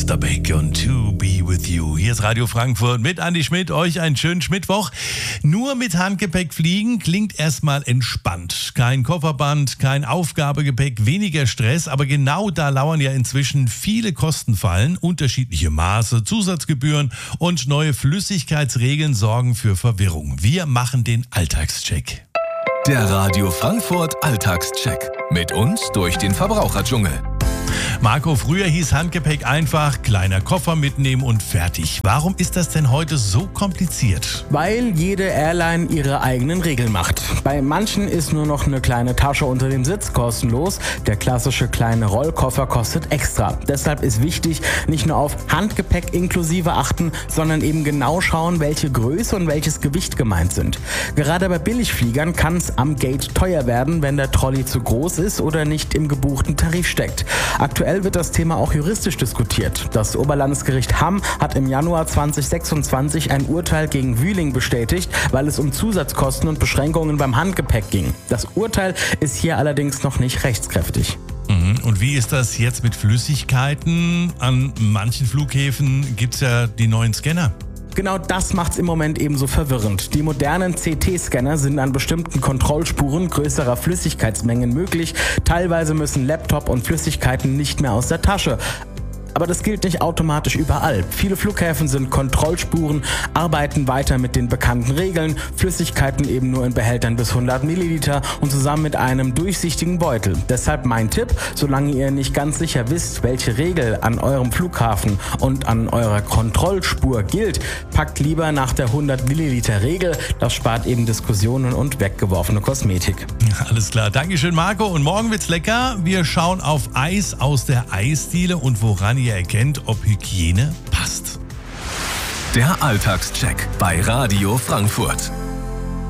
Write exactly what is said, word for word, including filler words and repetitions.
Osterbeck und To Be With You. Hier ist Radio Frankfurt mit Andi Schmidt. Euch einen schönen Schmittwoch. Nur mit Handgepäck fliegen klingt erstmal entspannt. Kein Kofferband, kein Aufgabegepäck, weniger Stress. Aber genau da lauern ja inzwischen viele Kostenfallen. Unterschiedliche Maße, Zusatzgebühren und neue Flüssigkeitsregeln sorgen für Verwirrung. Wir machen den Alltagscheck. Der Radio Frankfurt Alltagscheck. Mit uns durch den Verbraucherdschungel. Marco, früher hieß Handgepäck einfach kleiner Koffer mitnehmen und fertig. Warum ist das denn heute so kompliziert? Weil jede Airline ihre eigenen Regeln macht. Bei manchen ist nur noch eine kleine Tasche unter dem Sitz kostenlos. Der klassische kleine Rollkoffer kostet extra. Deshalb ist wichtig, nicht nur auf Handgepäck inklusive achten, sondern eben genau schauen, welche Größe und welches Gewicht gemeint sind. Gerade bei Billigfliegern kann es am Gate teuer werden, wenn der Trolley zu groß ist oder nicht im gebuchten Tarif steckt. Aktuell wird das Thema auch juristisch diskutiert. Das Oberlandesgericht Hamm hat im Januar zweitausendsechsundzwanzig ein Urteil gegen Wühling bestätigt, weil es um Zusatzkosten und Beschränkungen beim Handgepäck ging. Das Urteil ist hier allerdings noch nicht rechtskräftig. Und wie ist das jetzt mit Flüssigkeiten? An manchen Flughäfen gibt es ja die neuen Scanner. Genau das macht's im Moment ebenso verwirrend. Die modernen C T-Scanner sind an bestimmten Kontrollspuren größerer Flüssigkeitsmengen möglich. Teilweise müssen Laptop und Flüssigkeiten nicht mehr aus der Tasche. Aber das gilt nicht automatisch überall. Viele Flughäfen sind Kontrollspuren, arbeiten weiter mit den bekannten Regeln, Flüssigkeiten eben nur in Behältern bis hundert Milliliter und zusammen mit einem durchsichtigen Beutel. Deshalb mein Tipp, solange ihr nicht ganz sicher wisst, welche Regel an eurem Flughafen und an eurer Kontrollspur gilt, packt lieber nach der hundert Milliliter Regel. Das spart eben Diskussionen und weggeworfene Kosmetik. Alles klar, Dankeschön Marco. Und morgen wird's lecker. Wir schauen auf Eis aus der Eisdiele und woran ihr erkennt, ob Hygiene passt. Der Alltagscheck bei Radio Frankfurt.